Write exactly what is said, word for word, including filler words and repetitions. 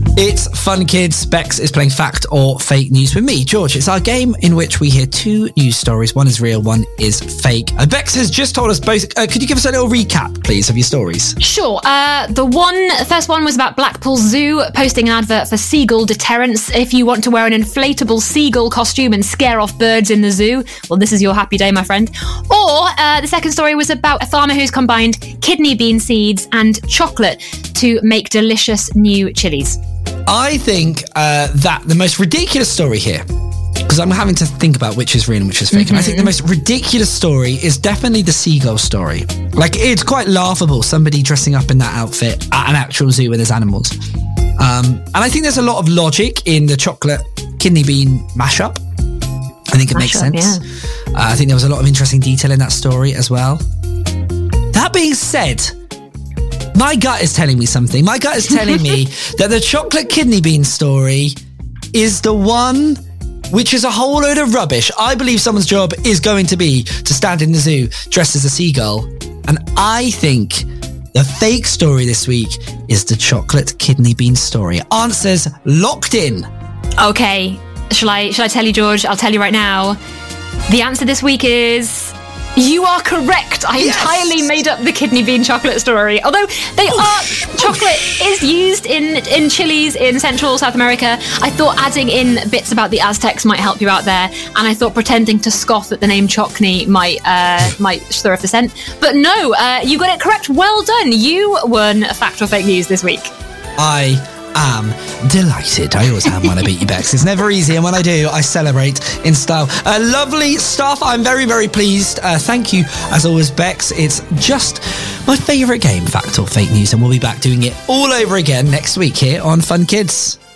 It's Fun Kids. Bex is playing Fact or Fake News with me, George. It's our game in which we hear two news stories. One is real, one is fake. Uh, Bex has just told us both. Uh, could you give us a little recap, please, of your stories? Sure. Uh, the one, the first one was about Blackpool Zoo posting an advert for seagull deterrence. If you want to wear an inflatable seagull costume and scare off birds in the zoo, well, this is your happy day, my friend. Or uh, the second story was about a farmer who's combined kidney bean seeds and chocolate to make delicious new chilies. I think uh, that the most ridiculous story here, because I'm having to think about which is real and which is fake, mm-hmm. and I think the most ridiculous story is definitely the seagull story. Like, it's quite laughable, somebody dressing up in that outfit at an actual zoo where there's animals. Um, and I think there's a lot of logic in the chocolate kidney bean mashup. I think it mash makes up, sense. Yeah. Uh, I think there was a lot of interesting detail in that story as well. That being said, my gut is telling me something. My gut is telling me that the chocolate kidney bean story is the one which is a whole load of rubbish. I believe someone's job is going to be to stand in the zoo dressed as a seagull. And I think the fake story this week is the chocolate kidney bean story. Answers locked in. Okay. Shall I, shall I tell you, George? I'll tell you right now. The answer this week is... You are correct. I yes. entirely made up the kidney bean chocolate story. Although they oosh, are, chocolate oosh. is used in, in chilies in Central South America. I thought adding in bits about the Aztecs might help you out there. And I thought pretending to scoff at the name Chocney might uh, might stir up the scent. But no, uh, you got it correct. Well done. You won a Fact or Fake News this week. I... am delighted. I always am when I beat you, Bex. It's never easy, and when I do, I celebrate in style. Uh, lovely stuff. I'm very, very pleased. Uh, thank you, as always, Bex. It's just my favourite game, Fact or Fake News, and we'll be back doing it all over again next week here on Fun Kids.